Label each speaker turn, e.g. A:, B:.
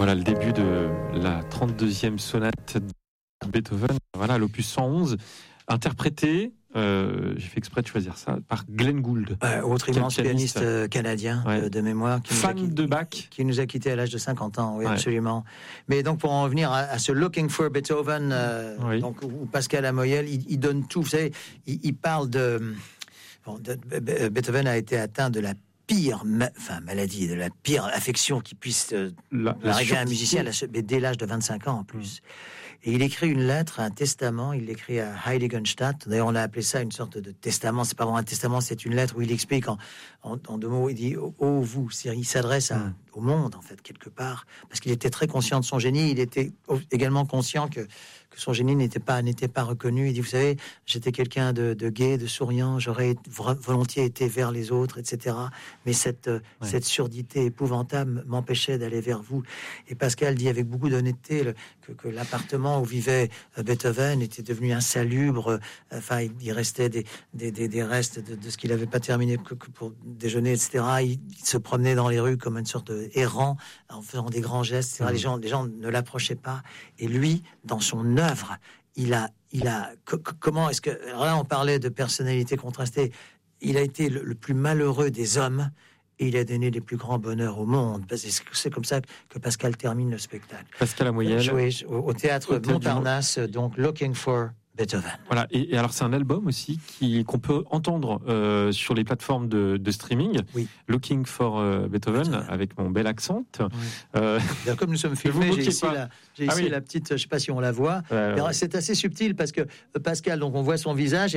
A: Voilà le début de la 32e sonate de Beethoven, voilà l'opus 111, interprété, j'ai fait exprès de choisir ça, par Glenn Gould.
B: Autre immense pianiste canadien de mémoire.
A: Fan de Bach.
B: Qui nous a quittés à l'âge de 50 ans, oui, absolument. Mais donc pour en revenir à ce Looking for Beethoven, donc, où Pascal Amoyel, il donne tout. Vous savez, il parle de Beethoven a été atteint de la pire maladie, de la pire affection qui puisse arriver à un musicien dès l'âge de 25 ans en plus. Et il écrit une lettre, un testament, il l'écrit à Heiligenstadt. D'ailleurs, on a appelé ça une sorte de testament. C'est pas vraiment un testament, c'est une lettre où il explique en deux mots, il dit « Oh, vous », il s'adresse au monde, en fait, quelque part, parce qu'il était très conscient de son génie. Il était également conscient que son génie n'était pas reconnu. Il dit, vous savez, j'étais quelqu'un de gai, de souriant, j'aurais volontiers été vers les autres, etc. Mais cette surdité épouvantable m'empêchait d'aller vers vous. Et Pascal dit avec beaucoup d'honnêteté que l'appartement où vivait Beethoven était devenu insalubre. Enfin, il restait des restes de ce qu'il n'avait pas terminé que pour déjeuner, etc. Il se promenait dans les rues comme une sorte de errant, en faisant des grands gestes, etc. Les gens ne l'approchaient pas. Et lui, dans son œuvre, il a comment est-ce que... Alors là, on parlait de personnalité contrastée. Il a été le plus malheureux des hommes et il a donné les plus grands bonheurs au monde. C'est comme ça que Pascal termine le spectacle.
A: Pascal Amoyel.
B: Joué au théâtre Montparnasse, donc Looking for Beethoven.
A: Voilà, et alors c'est un album aussi qu'on peut entendre sur les plateformes de streaming.
B: Oui.
A: Looking for Beethoven, avec mon bel accent.
B: Comme nous sommes filmés, j'ai ici la petite, je ne sais pas si on la voit. C'est assez subtil parce que Pascal, donc on voit son visage.